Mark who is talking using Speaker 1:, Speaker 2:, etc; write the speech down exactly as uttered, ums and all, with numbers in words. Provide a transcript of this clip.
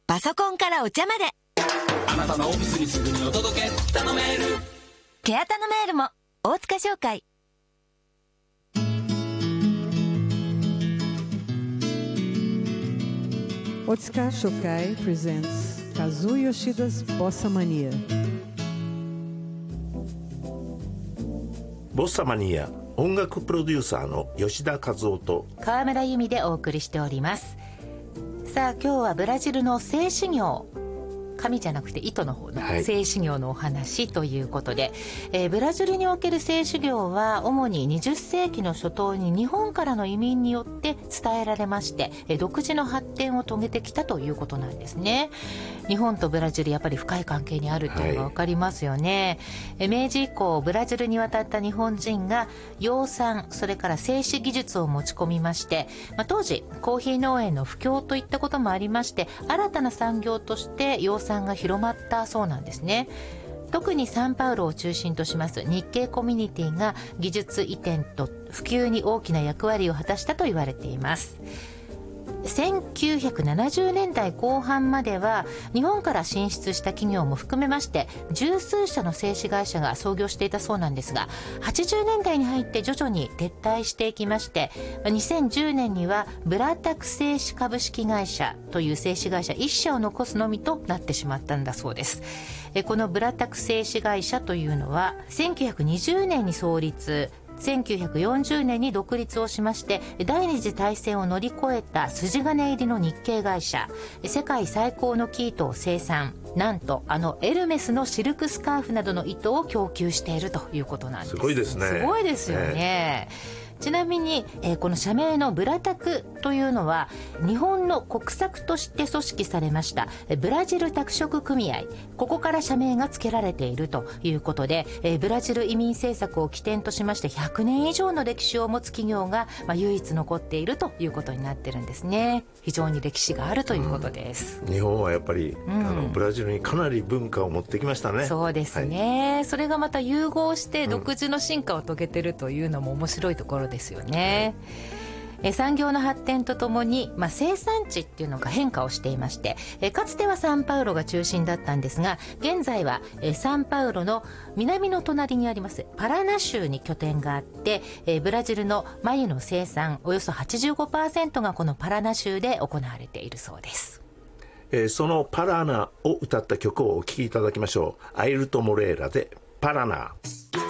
Speaker 1: パソコンからお茶まで、
Speaker 2: あなたのオフィスにすぐにお届け、頼める。
Speaker 1: ケアタのメールも大塚商会。
Speaker 3: Otsuka Shokai presents Kazuo Yoshida's Bossa Mania.
Speaker 4: ボッサマニア、音楽プロデューサーの吉田和夫と
Speaker 5: 川村由美でお送りしております。さあ、今日はブラジルの性修行、紙じゃなくて糸の方の性修行のお話ということで、はい、えー、ブラジルにおける性修行は主ににじゅっせいきの初頭に日本からの移民によって伝えられまして、えー、独自の発展を遂げてきたということなんですね。日本とブラジルやっぱり深い関係にあるというのが分かりますよね。はい、明治以降ブラジルに渡った日本人が養蚕、それから製糸技術を持ち込みまして、まあ、当時コーヒー農園の不況といったこともありまして、新たな産業として養蚕が広まったそうなんですね。特にサンパウロを中心とします日系コミュニティが技術移転と普及に大きな役割を果たしたと言われています。せんきゅうひゃくななじゅうねんだいこう半までは日本から進出した企業も含めまして十数社の製糸会社が創業していたそうなんですが、はちじゅうねんだいに入って徐々に撤退していきまして、にせんじゅうねんにはブラタク製糸株式会社という製糸会社いっしゃを残すのみとなってしまったんだそうです。このブラタク製糸会社というのはせんきゅうひゃくにじゅうねんに創立、せんきゅうひゃくよんじゅうねんに独立をしまして、第二次大戦を乗り越えた筋金入りの日系会社、世界最高の生糸を生産、なんとあのエルメスのシルクスカーフなどの糸を供給しているということなんです。
Speaker 4: すごいですね。
Speaker 5: すごいですよね。えーちなみに、えー、この社名のブラタクというのは日本の国策として組織されましたブラジル拓殖組合、ここから社名が付けられているということで、えー、ブラジル移民政策を起点としましてひゃくねん以上の歴史を持つ企業が、まあ、唯一残っているということになってるんですね。非常に歴史があるということです。
Speaker 4: うん、日本はやっぱり、うん、あのブラジルにかなり文化を持ってきましたね。
Speaker 5: そうですね、はい、それがまた融合して独自の進化を遂げてるというのも面白いところですよね。え産業の発展とともに、まあ、生産地っていうのが変化をしていまして、えかつてはサンパウロが中心だったんですが、現在はえサンパウロの南の隣にありますパラナ州に拠点があって、えブラジルの繭の生産およそ はちじゅうごパーセント がこのパラナ州で行われているそうです。
Speaker 4: えー、そのパラナを歌った曲をお聴きいただきましょう。アイルト・モレーラでパラナ。